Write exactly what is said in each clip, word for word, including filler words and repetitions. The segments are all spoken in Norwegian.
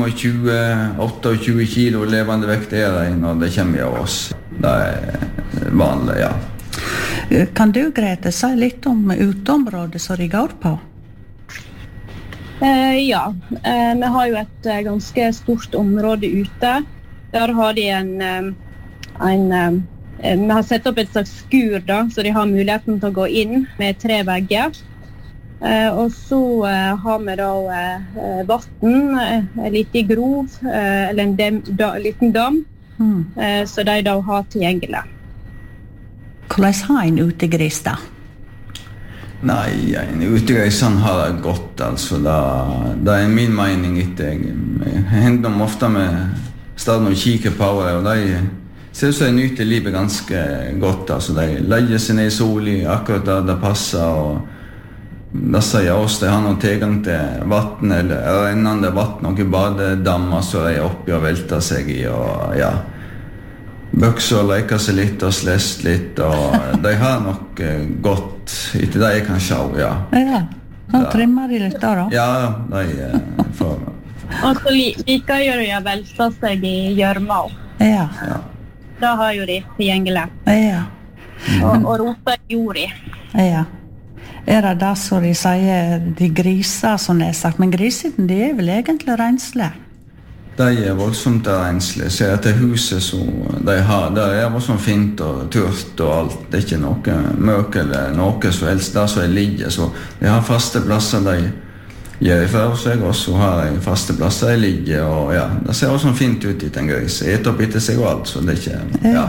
tjue, tjueåtte kilo levende vekt er det når det kommer av oss. Det er vanlig, ja. Kan du, Grete, si litt om uteområdet som de går på? Eh, ja, eh, vi har jo et eh, ganske stort område ute. Der har de en, eh, en eh, vi har sett opp et slags skur da, så de har muligheten til å gå inn med tre vegger. Eh, og så eh, har vi da eh, vatten, eh, en liten grov, eh, eller en dem, da, liten dam, mm. eh, så de da har tilgjengelig. Hvordan har en utegris da? Nei, en utegris han har det godt, altså. Det er min mening etter. Jeg hender dem ofte med staden og kikker på det, og de ser ut som de nyter livet ganske godt. Altså, de legger seg ned i solen akkurat der det passer, og da sier oss de har noen tilgang til vatten, eller rennende vatten, noen badedammer så de er oppi og velter seg i, og ja, bøkser og leker seg litt og slest litt, og de har nok godt etter det jeg kan se, ja. Ja, så trimmer de litt da da? Ja, de får... Og så liker jo de å velte seg i gjørma. Ja. Ja. Da har jo de tilgjengelig. Ja. Og, og roter jord i. Ja. Er det da så de sier de griser, som det er sagt, men grisene de er vel egentlig renslige? De er voldsomt renslige. Ser at det huset som de har, det er voldsomt fint og tørt og alt. Det er ikke noe møk eller noe som helst der som er ligge. Så de har faste plasser de gjør for seg, og så har de faste plasser de ligge. Og ja, det ser også fint ut i den gris. Et opp etter seg og alt, så det er ikke... Ja.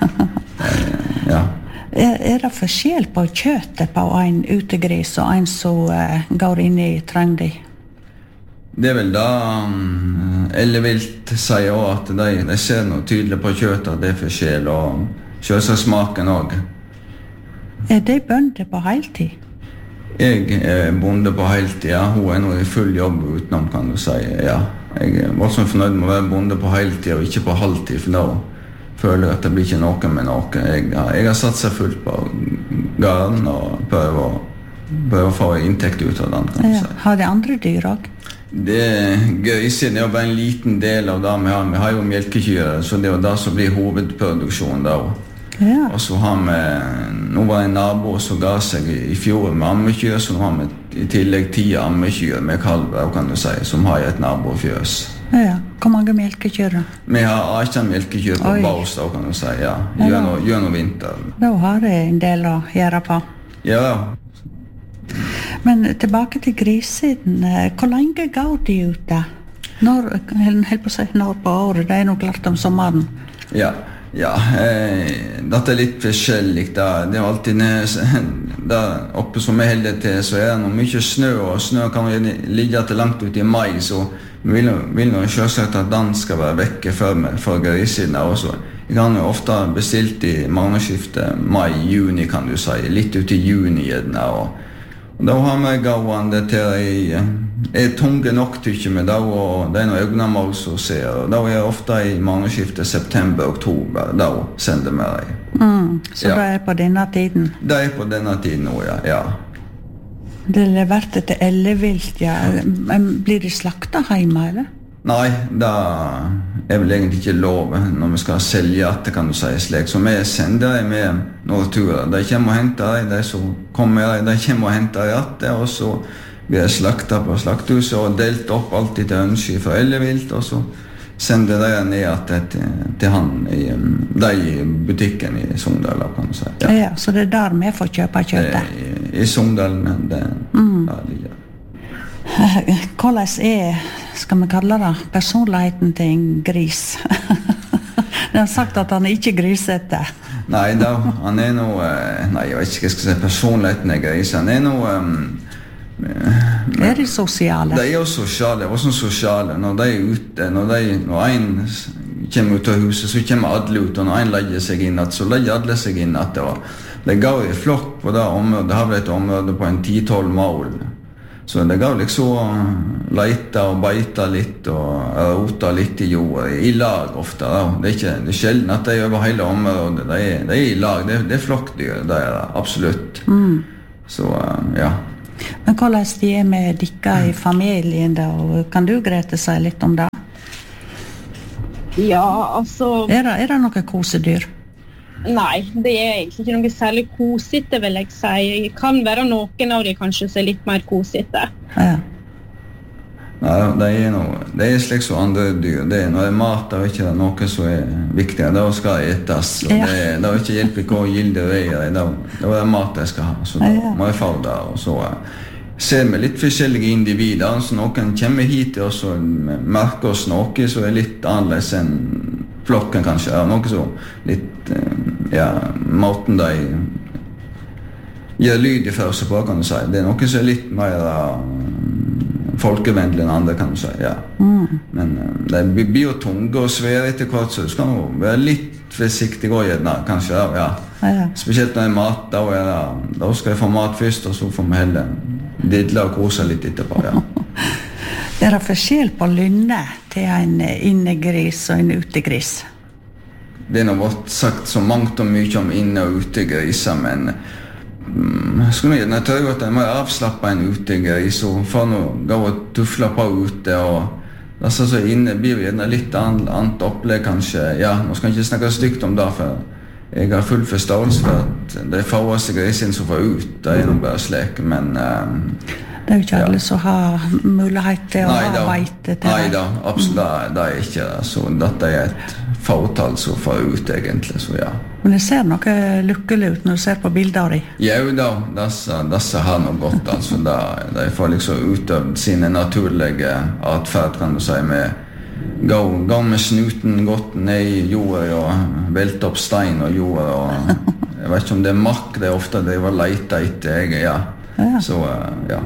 Ja. Er, er det forskjell på kjøttet på en utegris og en som uh, går inn i trengde? Det er vel da um, Ellevilt sier også at de, de ser noe tydelig på kjøttet at det er forskjell, og kjøser smaken også. Er det bønder på heltid? Jeg er bonde på heltid, ja. Hun er nå i full jobb utenom, kan du si, ja. Jeg er voldsomt fornøyd med å være bonde på heltid og ikke på halvtid, for da føler jeg at det blir ikke noe med noe. Jeg, jeg har satt seg fullt på gården og prøver å, prøver å få inntekt ut av den, kan du ja. si. Har de andre dyr også? Det grisen er jo bare en liten del av det vi har. Vi har jo melkekyr, så det er jo det som blir hovedproduksjonen da. Ja. Og så har vi, nå var det en nabo som ga seg i fjor med ammekyr, så nå har vi i tillegg ti ammekyr med kalver, kan du si, som har et nabofjøs. Ja, hvor mange melkekyr da? Vi har ikke melkekyr på baus, da, kan du si, ja. Gjennom, gjennom vinter. Da har det en del å gjøre på. Ja. Men tilbake til grissiden. Hvor lenge går de ute? Når, helt på å si, når på året? Det er nok klart om sommeren. Ja, ja. Eh, dette er litt forskjellig, da. Det er alltid der oppe som vi holder til, så er det noe mye snø, og snø kan jo ligge til langt ut i mai, så vi vil, vil jo selvsagt at den skal være vekke for, for grisene også. Jeg kan jo ofte bestilt i månedsskiftet mai-juni, kan du si, litt ut i juni gjerne, og, og da har vi gående til jeg er tunge nok, tykker vi, da, og det er noen øgnemål som ser, og da er jeg ofte i månedsskiftet september-oktober, da sender vi dem. Mm, så ja. Det er på denne tiden? Det er på denne tiden nå, ja, ja. Det er vært etter ellevilt, ja. Blir de slakta hjemme, eller? Nei, det er vel egentlig ikke lov når vi skal selge at det kan du si slik. Så vi sender dem med noen turer. De kommer og henter dem, de som kommer, de kommer og henter dem, og så blir det slakta på slakthuset og delt opp alltid til ønske for ellevilt, og så sender de ned til, til han i, de i butikken i Sogndal, kan du si. Ja. Ja, så det er der vi får kjøpe kjøttet? I, i Sogndal, men det mm. der ligger. Hvordan er, skal vi kalle det, personligheten til en gris? De har sagt at han er ikke grisete. Nei, da, han er noe, nei, jeg vet ikke hva jeg skal si, personligheten er gris. Han er noe... Um, Men, er de sosiale? De er jo sosiale, hva som sosiale. Når de er ute, når, de, når en kommer ut av huset, så kommer alle ut, og når en legger seg inn, så legger alle seg inn. At det, var, det går i flokk på det området, det har vært et område på en ti-tolv mål. Så det går liksom leite og beite litt, og rota litt i jorda, i lag ofte. Da. Det er ikke det er sjelden at de er over hele området, de er, de er i lag, det er, det er flokkdyr, det er det, absolutt. Mm. Så, ja. Men hvordan de er med dere i familien da? Og kan du, Grete, si litt om det? Ja, altså... Er det, er det noe kosedyr? Nei, det er egentlig ikke noe særlig kosete, vil jeg si. Det kan være noen av de kanskje som er litt mer kosete. Ja. Nei, det er noe, det er slik som andre dyr. Det er, når det er mat, det er ikke noe som er viktig. Det skal etes. Og Ja. det, det er ikke hjelp i hva gilde det er. Det, det er mat jeg skal ha, så da Ja. må jeg få det. Og så eh, ser vi litt forskjellige individer. Så noen kommer hit til oss og merker oss noe som er litt annerledes enn flokken kanskje. Ja, noe så litt, eh, ja, måten de gjør lyd i første på, kan du si. Det er noe som er litt mer uh, folkevennlig enn andre, kan du si, ja. Mm. Men uh, de blir jo tunge og svære etter hvert, så du skal jo være litt forsiktig også, gjerne, kanskje, ja. Ja. Spesielt når det er mat, da, er det, da skal jeg få mat først, og så får vi heller didle og kose litt etterpå, ja. Er det forskjell på lynne til en innegris og en utegris? Det er nå sagt så mangt og mye om inne- og utegriser, men mm, jeg skulle gjerne tørre at jeg må avslappe en utegris og få noe gå og tufle på ute, og altså, så inne blir gjerne litt annet, annet opplegg kanskje. Ja, nå skal jeg ikke snakke stygt om det, for jeg har full forståelse for at det er færreste grisen som får ut, det er jo bare slik, men um, Det er jo ikke alle som har mulighet til å Nei ha da, beite til nei det. da, absolutt, det, det er ikke det. Så dette er et fåtall som får ut egentlig, så ja. Men det ser noe lykkelig ut når du ser på bilder de. Ja da, disse, disse har noe godt, altså. De, de får liksom utøvd sine naturlige atferd, kan du si, med gå, gå med snuten godt ned i jorda og velte opp stein og jorda, og jeg vet ikke om det er mark, det er ofte det var leita etter, jeg, ja. Ja. Så, ja.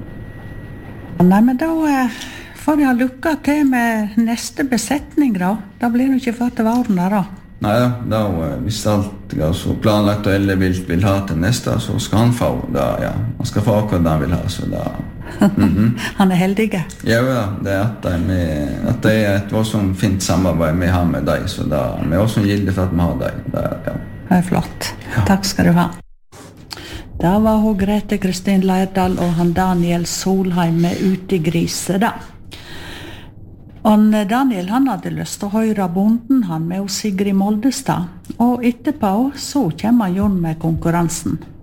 Nei, men da eh, får jeg ha lykka til med neste besetning da. Da blir det ikke før til våren da. Nei da, da eh, hvis alt er så planlagt og alle vil, vil ha til neste, så skal han få det, ja. Han skal få akkurat det han vil ha, så da... Mm-hmm. Han er heldig. Ja, ja, det er at, de med, at det er et voldsomt fint samarbeid vi har med deg, så da, vi er også gilde for at vi har deg. Det er, ja. Det er flott. Takk skal du ha. Da var hun Grete Kristin Leirdal og han Daniel Solheim med Utegrise da. Og Daniel han hadde lyst til å høre bonden han med Sigrid Moldestad, og etterpå så kommer Jon med konkurransen.